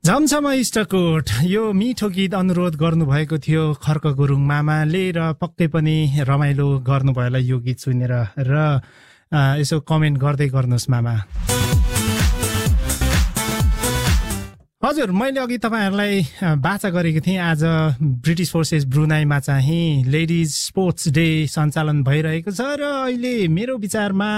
झमझम इष्टकोट यो मिठो गीत अनुरोध गर्नुभएको थियो खर्क गुरुङ मामाले र पक्कै पनि रमाइलो गर्नुभयो होला यो गीत सुनेर र यसो कमेन्ट गर्दै गर्नुहोस् मामा। हजुर, मैले अघि तपाईहरुलाई बाचा गरेको थिएँ आज ब्रिटिश फोर्सेस ब्रुनाईमा चाहिँ लेडिज स्पोर्ट्स डे सञ्चालन भइरहेको छ र अहिले मेरो विचारमा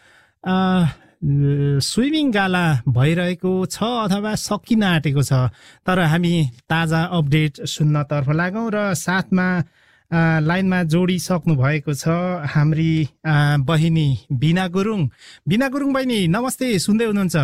स्विमिङ गाला भइरहेको छ अथवा सकिन आँटेको छ। तर हामी ताजा अपडेट सुन्नतर्फ लागौं र साथमा लाइनमा जोडिसक्नु भएको छ हाम्री बहिनी बिना गुरुङ। बिना गुरुङ बहिनी नमस्ते, सुन्दै हुनुहुन्छ?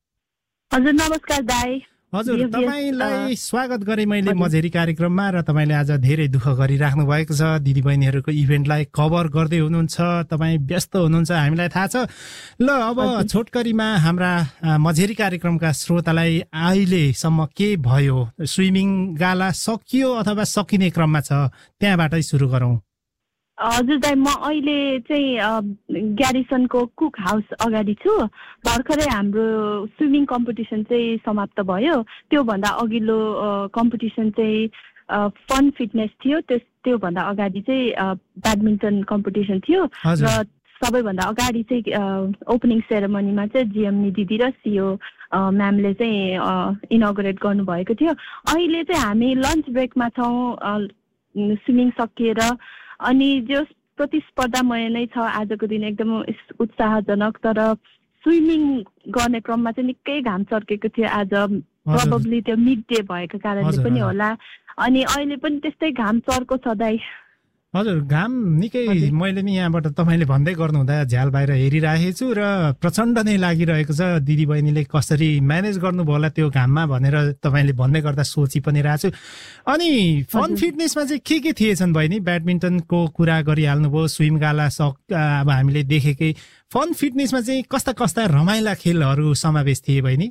हजुर नमस्कार दाइ। हजुर, तपाईलाई स्वागत गरे मैले मझेरी कार्यक्रममा र तपाईले आज धेरै दुःख गरिराख्नु भएको छ। दिदीबहिनीहरूको इभेन्टलाई कभर गर्दै हुनुहुन्छ, तपाईँ व्यस्त हुनुहुन्छ, हामीलाई थाहा छ। ल अब छोटकरीमा हाम्रा मझेरी कार्यक्रमका श्रोतालाई अहिलेसम्म के भयो, स्विमिङ गाला सकियो अथवा सकिने क्रममा छ, त्यहाँबाटै सुरु गरौँ। हजुर दाइ, म अहिले चाहिँ ग्यारिसनको कुक हाउस अगाडि छु। भर्खरै हाम्रो स्विमिङ कम्पिटिसन चाहिँ समाप्त भयो। त्योभन्दा अघिल्लो कम्पिटिसन चाहिँ फन फिटनेस थियो। त्योभन्दा अगाडि चाहिँ ब्याडमिन्टन कम्पिटिसन थियो र सबैभन्दा अगाडि चाहिँ ओपनिङ सेरेमनीमा चाहिँ जिएमनी दिदी र सिओ म्यामले चाहिँ इनोग्रेट गर्नुभएको थियो। अहिले चाहिँ हामी लन्च ब्रेकमा छौँ। स्विमिङ सकिएर अनि जो प्रतिस्पर्धामय नै छ आजको दिन, एकदम उत्साहजनक। तर स्विमिङ गर्ने क्रममा चाहिँ निकै घाम चर्केको थियो आज, प्रोबेबली त्यो मिड डे भएको कारणले पनि होला। अनि अहिले पनि त्यस्तै घाम चर्को छ दाइ। हजुर, घाम निकै, मैले नि यहाँबाट तपाईँले भन्दै गर्नुहुँदा झ्याल बाहिर हेरिरहेको छु र प्रचण्ड नै लागिरहेको छ। दिदीबहिनीले कसरी म्यानेज गर्नुभयो होला त्यो घाममा भनेर तपाईँले भन्दै गर्दा सोची पनि रहेको छु। अनि फन फिटनेसमा चाहिँ के थिएछन् बहिनी? ब्याडमिन्टनको कुरा गरिहाल्नुभयो, स्विम गाला अब हामीले देखेकै। फन फिटनेसमा चाहिँ कस्ता कस्ता रमाइला खेलहरू समावेश थिए बहिनी?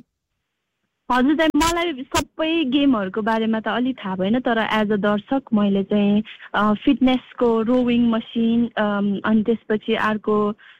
हजुर दाइ, मलाई सबै गेमहरूको बारेमा त अलि थाहा भएन, तर एज अ दर्शक मैले चाहिँ फिटनेसको रोविङ मसिन, अनि त्यसपछि अर्को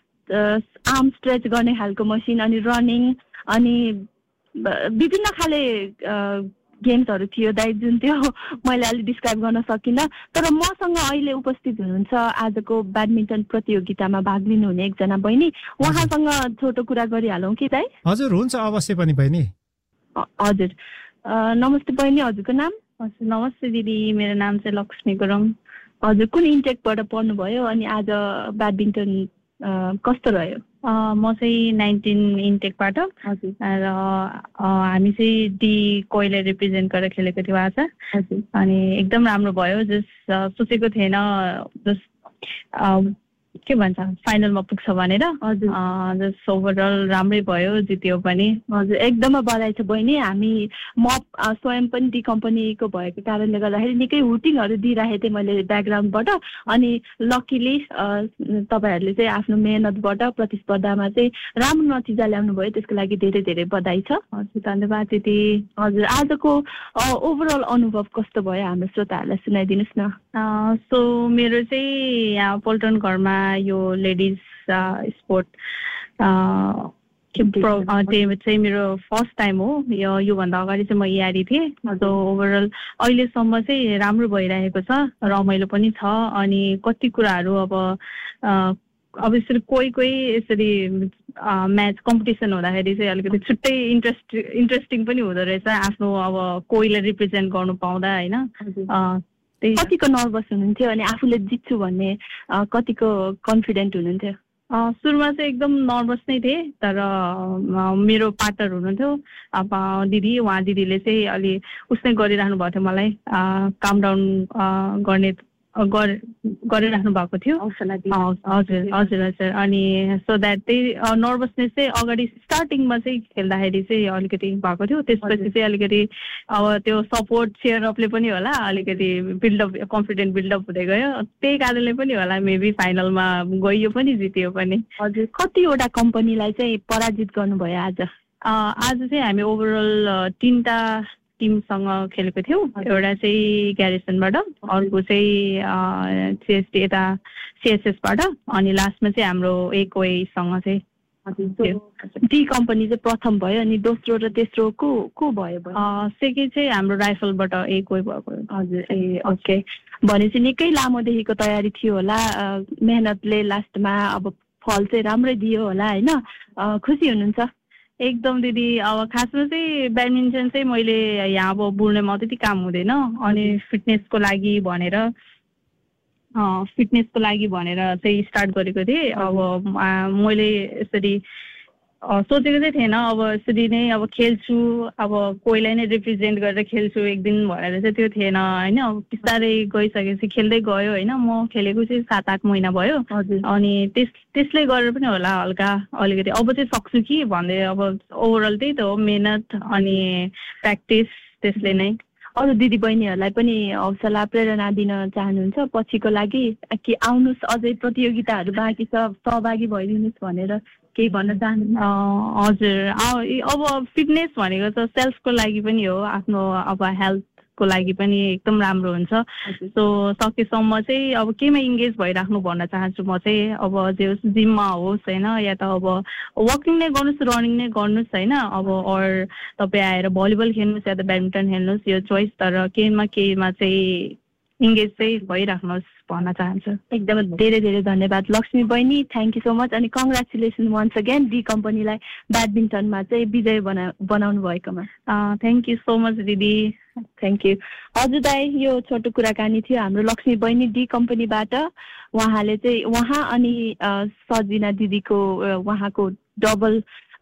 आर्म स्ट्रेच गर्ने खालको मसिन, अनि रनिङ, अनि विभिन्न खाले गेम्सहरू थियो दाइ, जुन त्यो मैले अलि डिस्क्राइब गर्न सकिनँ। तर मसँग अहिले उपस्थित हुनुहुन्छ आजको ब्याडमिन्टन प्रतियोगितामा भाग लिनुहुने एकजना बहिनी, उहाँसँग छोटो कुरा गरिहालौँ कि दाइ? हजुर हुन्छ, अवश्य पनि बहिनी। हजुर नमस्ते बहिनी, हजुरको नाम? हजुर नमस्ते दिदी, मेरो नाम चाहिँ लक्ष्मी गुरुङ। हजुर कुन इन्टेकबाट पढ्नुभयो अनि आज ब्याडमिन्टन कस्तो रह्यो? म चाहिँ 19 इन्टेकबाट। हजुर। र हामी चाहिँ डी कोइले रिप्रेजेन्ट गरेर खेलेको थियौँ आज। हजुर। अनि एकदम राम्रो भयो, जस सोचेको थिएन जस के भन्छ फाइनलमा पुग्छ भनेर। जस ओभरअल राम्रै भयो, जित्यो पनि। हजुर एकदमै बधाई छ बहिनी। म स्वयं पनि डी कम्पनीको भएको कारणले गर्दाखेरि निकै हुटिङहरू दिइरहेको थिएँ मैले ब्याकग्राउन्डबाट। अनि लकिली तपाईँहरूले चाहिँ आफ्नो मेहनतबाट प्रतिस्पर्धामा चाहिँ राम्रो नतिजा ल्याउनु भयो, त्यसको लागि धेरै धेरै बधाई छ। हजुर धन्यवाद दिदी। हजुर, आजको ओभरअल अनुभव कस्तो भयो हाम्रो श्रोताहरूलाई सुनाइदिनुहोस् न। सो मेरो चाहिँ यहाँ पोल्टन घरमा यो लेडिज स्पोर्ट चाहिँ मेरो फर्स्ट टाइम हो। योभन्दा अगाडि चाहिँ म यारी थिएँ। सो ओभरअल अहिलेसम्म चाहिँ राम्रो भइरहेको छ, रमाइलो पनि छ। अनि कति कुराहरू अब यसरी कोही यसरी म्याच कम्पिटिसन हुँदाखेरि चाहिँ अलिकति छुट्टै इन्ट्रेस्टिङ पनि हुँदो रहेछ, आफ्नो अब कोहीलाई रिप्रेजेन्ट गर्नु पाउँदा होइन। कतिको नर्भस हुनुहुन्थ्यो अनि आफूले जित्छु भन्ने कतिको कन्फिडेन्ट हुनुहुन्थ्यो? सुरुमा चाहिँ एकदम नर्भस नै थिएँ, तर मेरो पार्टनर हुनुहुन्थ्यो अब दिदीले चाहिँ अलि उसले गरिराख्नु भएको थियो, मलाई काम डाउन गरिराख्नु भएको थियो। हजुर हजुर हजुर। अनि सो द्याट त्यही नर्भसनेस चाहिँ अगाडि स्टार्टिङमा चाहिँ खेल्दाखेरि चाहिँ अलिकति भएको थियो। त्यसपछि चाहिँ अलिकति अब त्यो सपोर्ट चेयरअपले पनि होला अलिकति बिल्डअप, कन्फिडेन्ट बिल्डअप हुँदै गयो। त्यही कारणले पनि होला मेबी फाइनलमा गइयो पनि जित्यो पनि। हजुर, कतिवटा कम्पनीलाई चाहिँ पराजित गर्नुभयो आज? आज चाहिँ हामी ओभरअल 3टा टिमसँग खेलेको थियौँ। एउटा चाहिँ ग्यारिसनबाट, अर्को चाहिँ सिएसडी यता सिएसएसबाट, अनि लास्टमा चाहिँ हाम्रो एकोएसँग चाहिँ डी कम्पनी चाहिँ प्रथम भयो अनि दोस्रो र तेस्रो को भयो? सेकेन्ड चाहिँ हाम्रो राइफलबाट कोही भएको। हजुर, ओके। भनेपछि निकै लामोदेखिको तयारी थियो होला, मेहनतले लास्टमा अब फल चाहिँ राम्रै दियो होला होइन? खुसी हुनुहुन्छ? एकदम दिदी। अब खासमा चाहिँ ब्याडमिन्टन चाहिँ मैले यहाँ अब बुढ्नेमा त्यति काम हुँदैन अनि फिटनेसको लागि भनेर चाहिँ स्टार्ट गरेको थिएँ। अब मैले यसरी सोचेको चाहिँ थिएन अब यसरी नै अब खेल्छु, अब कोहीलाई नै रिप्रेजेन्ट गरेर खेल्छु एक दिन भनेर चाहिँ त्यो थिएन होइन। अब बिस्तारै गइसकेपछि खेल्दै गयो होइन। म खेलेको चाहिँ 7-8 महिना भयो अनि त्यसले गरेर पनि होला हल्का अलिकति अब चाहिँ सक्छु कि भन्दै अब ओभरअल त्यही त हो, मेहनत अनि प्र्याक्टिस, त्यसले नै। अरू दिदी बहिनीहरूलाई पनि हौसला प्रेरणा दिन चाहनुहुन्छ पछिको लागि कि आउनुहोस् अझै प्रतियोगिताहरू बाँकी छ सहभागी भइदिनुहोस् भनेर केही भन्न चाहनुहुन्छ? हजुर, अब फिटनेस भनेको त सेल्फको लागि पनि हो, आफ्नो अब हेल्थको लागि पनि एकदम राम्रो हुन्छ। सो सकेसम्म चाहिँ अब केमा इङ्गेज भइराख्नु भन्न चाहन्छु म चाहिँ। अब जे होस् जिममा होस् होइन, या त अब वकिङ नै गर्नुहोस्, रनिङ नै गर्नुहोस् होइन। अब अर तपाईँ आएर भलिबल खेल्नुहोस् या त ब्याडमिन्टन खेल्नुहोस्, यो चोइस, तर केहीमा चाहिँ इङ्गेज चाहिँ भइराख्नुहोस् भन्न चाहन्छु। एकदमै धेरै धेरै धन्यवाद लक्ष्मी बहिनी, थ्याङ्क यू सो मच अनि कङ्ग्रेचुलेसन वन्स अगेन डी कम्पनीलाई ब्याडमिन्टनमा चाहिँ विजय बनाउनु भएकोमा। थ्याङ्क यू सो मच दिदी। Thank you. हजुर दाइ, यो छोटो कुराकानी थियो हाम्रो लक्ष्मी बहिनी डी कम्पनीबाट। उहाँले चाहिँ उहाँ अनि सजिना दिदीको उहाँको डबल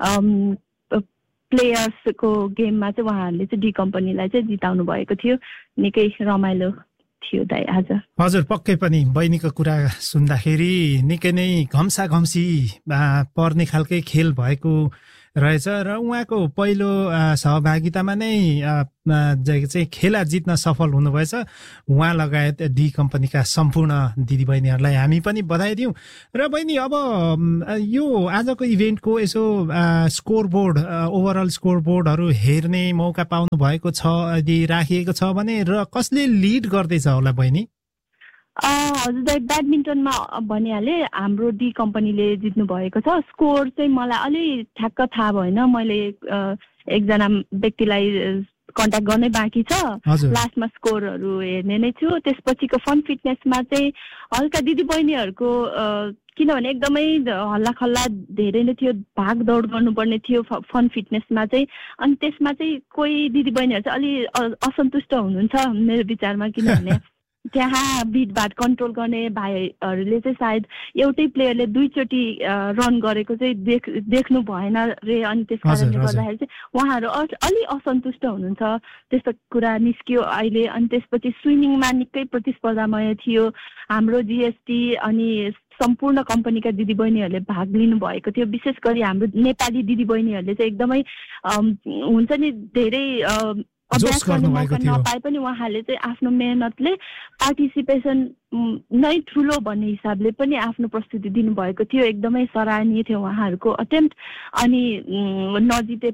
प्लेयर्सको गेममा चाहिँ उहाँहरूले चाहिँ डी कम्पनीलाई चाहिँ जिताउनु भएको थियो। निकै रमाइलो थियो दाइ आज। हजुर, पक्कै पनि बहिनीको कुरा सुन्दाखेरि निकै नै घम्सी पर्ने खालकै खेल भएको रहेछ र उहाँको पहिलो सहभागितामा नै चाहिँ खेला जित्न सफल हुनुभएछ। उहाँ लगायत डी कम्पनीका सम्पूर्ण दिदीबहिनीहरूलाई हामी पनि बधाई दिउँ। र बहिनी, अब यो आजको इभेन्टको यसो स्कोर बोर्ड, ओभरअल स्कोर बोर्डहरू हेर्ने मौका पाउनु भएको छ यदि राखिएको छ भने, र कसले लिड गर्दैछ होला बहिनी? हजुर दाइ, ब्याडमिन्टनमा भनिहालेँ हाम्रो डी कम्पनीले जित्नु भएको छ। स्कोर चाहिँ मलाई अलि ठ्याक्क थाहा भएन, मैले एकजना व्यक्तिलाई कन्ट्याक्ट गर्नै बाँकी छ। लास्टमा स्कोरहरू हेर्ने नै छु। त्यसपछिको फन फिटनेसमा चाहिँ हल्का दिदी बहिनीहरूको किनभने एकदमै हल्ला खल्ला धेरै नै थियो, भागदौड गर्नुपर्ने थियो फन फिटनेसमा चाहिँ। अनि त्यसमा चाहिँ कोही दिदी बहिनीहरू चाहिँ अलि असन्तुष्ट हुनुहुन्छ मेरो विचारमा, किनभने त्यहाँ भिडभाड कन्ट्रोल गर्ने भाइहरूले चाहिँ सायद एउटै प्लेयरले दुईचोटि रन गरेको चाहिँ देख्नु भएन रे, अनि त्यस कारणले गर्दाखेरि चाहिँ उहाँहरू अलि असन्तुष्ट हुनुहुन्छ। त्यस्तो कुरा निस्कियो अहिले। अनि त्यसपछि स्विमिङमा निकै प्रतिस्पर्धामय थियो। हाम्रो जिएसटी अनि सम्पूर्ण कम्पनीका दिदीबहिनीहरूले भाग लिनुभएको थियो। विशेष गरी हाम्रो नेपाली दिदीबहिनीहरूले चाहिँ एकदमै हुन्छ नि धेरै अभ्यास गर्ने मौका नपाए पनि उहाँहरूले चाहिँ आफ्नो मेहनतले पार्टिसिपेसन नै ठुलो भन्ने हिसाबले पनि आफ्नो प्रस्तुति दिनुभएको थियो। एकदमै सराहनीय थियो उहाँहरूको अटेम्प्ट। अनि नजिते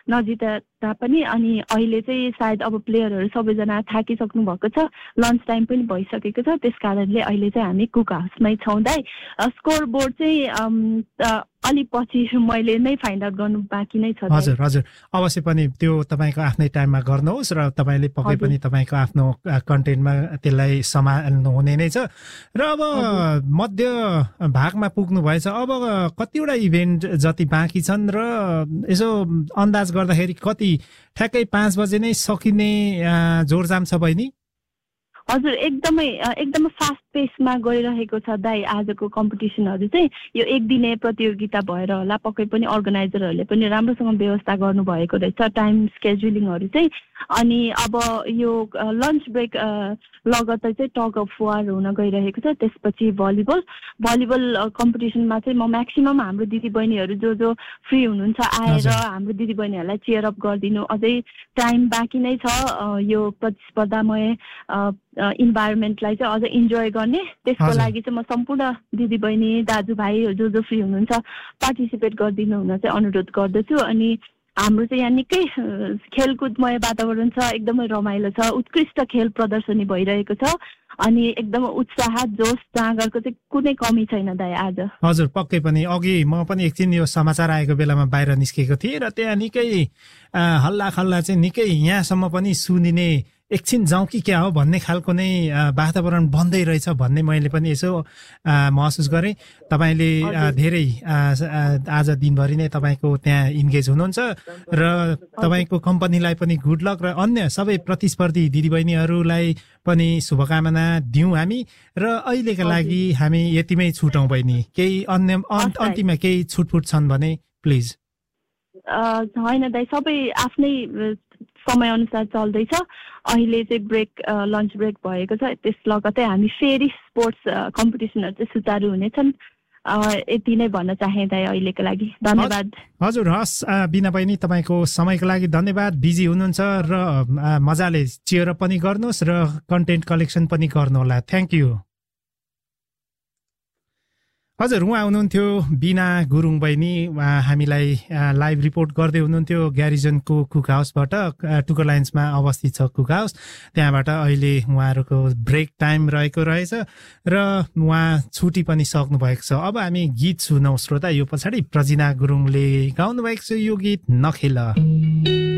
पनि अनि अहिले चाहिँ सायद अब प्लेयरहरू सबैजना थाकिसक्नु भएको छ, लन्च टाइम पनि भइसकेको छ। त्यस कारणले अहिले चाहिँ हामी कुक हाउसमै छौँ दाइ। स्कोर बोर्ड चाहिँ अलि पछि मैले नै फाइन्ड आउट गर्नु बाँकी नै छ। हजुर हजुर, अवश्य पनि त्यो तपाईँको आफ्नै टाइममा गर्नुहोस् र तपाईँले पक्कै पनि तपाईँको आफ्नो कन्टेन्टमा त्यसलाई सम्हाल्नु हुने नै छ। र अब मध्य भागमा पुग्नु भएछ, अब कतिवटा इभेन्ट जति बाँकी छन् र यसो अन्दाज गर्दाखेरि कति ठ्याक्कै 5 बजे नै सकिने जोरजाम छ बहिनी? हजुर, एकदमै फास्ट पेसमा गइरहेको छ दाइ। आजको कम्पिटिसनहरू चाहिँ यो एक दिने प्रतियोगिता भएर होला, पक्कै पनि अर्गनाइजरहरूले पनि राम्रोसँग व्यवस्था गर्नुभएको रहेछ टाइम स्केड्युलिङहरू चाहिँ। अनि अब यो लन्च ब्रेक लगत्तै चाहिँ टग अफ वार हुन गइरहेको छ। त्यसपछि भलिबल कम्पिटिसनमा चाहिँ म म्याक्सिमम हाम्रो दिदीबहिनीहरू जो फ्री हुनुहुन्छ आएर हाम्रो दिदीबहिनीहरूलाई चियर अप गरिदिनु। अझै टाइम बाँकी नै छ यो प्रतिस्पर्धामय इन्भाइरोमेन्टलाई चाहिँ अझ इन्जोय गर्ने। त्यसको लागि चाहिँ म सम्पूर्ण दिदीबहिनी दाजुभाइ जो फ्री हुनुहुन्छ पार्टिसिपेट गरिदिनु हुन चाहिँ अनुरोध गर्दछु। अनि हाम्रो चाहिँ यहाँ निकै खेलकुदमय वातावरण छ, एकदमै रमाइलो छ, उत्कृष्ट खेल प्रदर्शनी भइरहेको छ अनि एकदम उत्साह जोस जाँगरको चाहिँ कुनै कमी छैन दाइ आज। हजुर पक्कै पनि। अघि म पनि एकछिन यो समाचार आएको बेलामा बाहिर निस्केको थिएँ र त्यहाँ निकै हल्ला खल्ला चाहिँ निकै यहाँसम्म पनि सुनिने एकछिन जाउँ कि क्या हो भन्ने खालको नै वातावरण बन्दै रहेछ भन्ने मैले पनि यसो महसुस गरेँ। तपाईँले धेरै आज दिनभरि नै तपाईँको त्यहाँ इन्गेज हुनुहुन्छ र तपाईँको कम्पनीलाई पनि गुड लक र अन्य सबै प्रतिस्पर्धी दिदीबहिनीहरूलाई पनि शुभकामना दिउँ हामी। र अहिलेका लागि हामी यतिमै छुटौँ बहिनी, केही अन्य अन्तिममा केही छुटफुट छन् भने प्लिज। होइन दाइ, सबै आफ्नै समय अनुसार चल्दैछ। अहिले चाहिँ ब्रेक, लन्च ब्रेक भएको छ, त्यस लगतै हामी फेरि स्पोर्ट्स कम्पिटिसनहरू चाहिँ सुचारू हुनेछन्। यति नै भन्न चाहे दाइ अहिलेको लागि। धन्यवाद। हजुर हस् बिना बहिनी, तपाईँको समयको लागि धन्यवाद। बिजी हुनुहुन्छ र मजाले चियर पनि गर्नुहोस् र कन्टेन्ट कलेक्सन पनि गर्नुहोला। Thank you. हजुर उहाँ हुनुहुन्थ्यो बिना गुरुङ बहिनी, उहाँ हामीलाई लाइभ रिपोर्ट गर्दै हुनुहुन्थ्यो ग्यारिजनको कुक हाउसबाट। टुकर लाइन्समा अवस्थित छ कुक हाउस, त्यहाँबाट अहिले उहाँहरूको ब्रेक टाइम रहेको रहेछ र उहाँ छुट्टी पनि सक्नु भएको छ। अब हामी गीत सुनौँ श्रोता। यो पछाडि प्रजिना गुरुङले गाउनु भएको छ यो गीत नखेल।